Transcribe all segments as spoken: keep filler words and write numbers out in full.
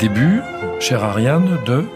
début, chère Ariane, de...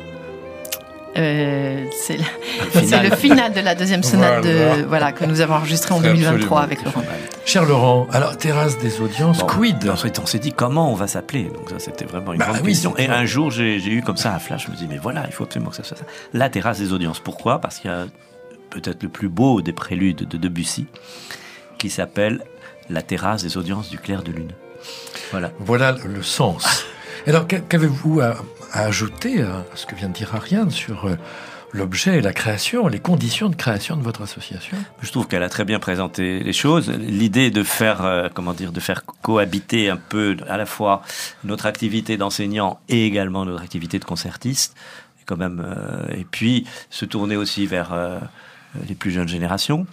Euh, c'est, la, c'est le final de la deuxième sonate voilà. de, voilà, que nous avons enregistrée en deux mille vingt-trois Absolument. avec Laurent. Cher Laurent, alors Terrasse des audiences, Bon, quid? Ensuite, on s'est dit comment on va s'appeler. Donc ça, c'était vraiment une Bah grande oui, question. c'est Et ça. un jour, j'ai, j'ai eu comme ça un flash. Je me dis, mais voilà, il faut absolument que ça soit ça. La Terrasse des audiences. Pourquoi ? Parce qu'il y a peut-être le plus beau des préludes de Debussy, qui s'appelle La Terrasse des audiences du clair de lune. Voilà. Voilà le sens. Alors, qu'avez-vous à, à ajouter à ce que vient de dire Ariane sur euh, l'objet et la création, les conditions de création de votre association? Je trouve qu'elle a très bien présenté les choses. L'idée de faire, euh, comment dire, de faire cohabiter un peu à la fois notre activité d'enseignant et également notre activité de concertiste, quand même, euh, et puis se tourner aussi vers euh, les plus jeunes générations.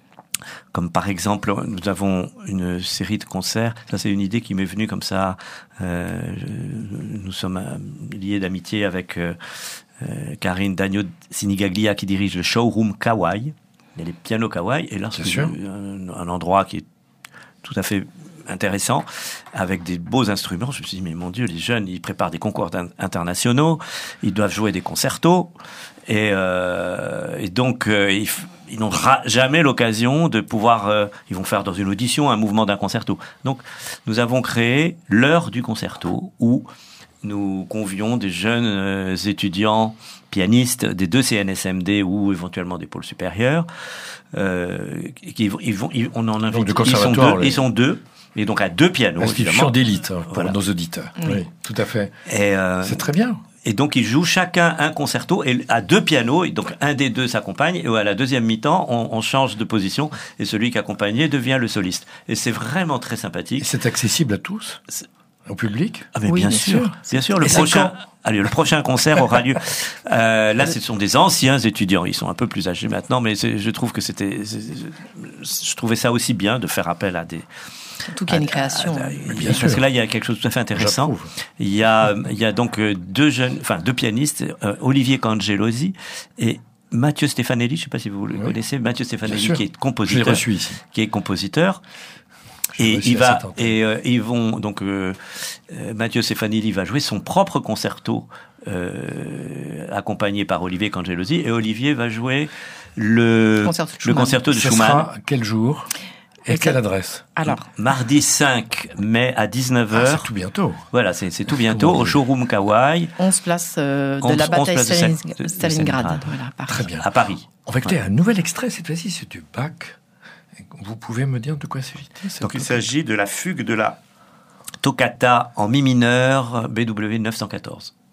Comme par exemple, nous avons une série de concerts. Ça, c'est une idée qui m'est venue comme ça. Euh, nous sommes liés d'amitié avec euh, euh, Karine Dagno-Sinigaglia qui dirige le showroom Kawaii. Il y a les pianos Kawaii. Et là, c'est un, un endroit qui est tout à fait intéressant, avec des beaux instruments. Je me suis dit, mais mon Dieu, les jeunes, ils préparent des concours internationaux, ils doivent jouer des concertos, et, euh, et donc, euh, ils, ils n'ont ra- jamais l'occasion de pouvoir... Euh, ils vont faire dans une audition un mouvement d'un concerto. Donc, nous avons créé l'heure du concerto, où nous convions des jeunes euh, étudiants pianistes des deux C N S M D ou éventuellement des pôles supérieurs. Euh, qui, ils vont, ils, on en invite. Donc, ils sont deux. les... Ils sont deux. Et donc à deux pianos. Institution d'élite pour voilà. nos auditeurs. Oui, oui, tout à fait. Et euh, c'est très bien. Et donc ils jouent chacun un concerto et à deux pianos. Et donc un des deux s'accompagne. Et à la deuxième mi-temps, on, on change de position et celui qui accompagnait devient le soliste. Et c'est vraiment très sympathique. Et c'est accessible à tous, c'est... au public. Ah mais oui, bien, bien sûr, sûr. bien sûr. Le prochain, allez, le prochain concert aura lieu. Euh, là, ce sont des anciens étudiants. Ils sont un peu plus âgés maintenant, mais c'est, je trouve que c'était, c'est, je trouvais ça aussi bien de faire appel à des. Surtout qu'il y a une création. À, à, bien parce sûr. que là, il y a quelque chose de tout à fait intéressant. J'approuve. Il y a, il y a donc deux jeunes, enfin deux pianistes, euh, Olivier Cangelosi et Mathieu Stefanelli. Je ne sais pas si vous le oui. connaissez. Mathieu Stefanelli, qui est compositeur. Je l'ai reçu ici. Qui est compositeur. Et il va et euh, ils vont donc euh, euh, Mathieu Stefanelli va jouer son propre concerto euh, accompagné par Olivier Cangelosi et Olivier va jouer le concerto de le concerto de Ce Schumann. Sera quel jour et, et quelle ça... adresse? Alors mardi cinq mai à dix-neuf heures. Ah, c'est tout bientôt. Voilà, c'est c'est tout bientôt au showroom Kawaii. onze place euh, de onze, la bataille Stalingrad, Stalingrad voilà, à Paris. Très bien. À Paris. On va écouter ouais. un nouvel extrait cette fois-ci, c'est du Bach. Vous pouvez me dire de quoi s'agit-il? Donc il s'agit de la fugue de la toccata en mi mineur B W neuf cent quatorze.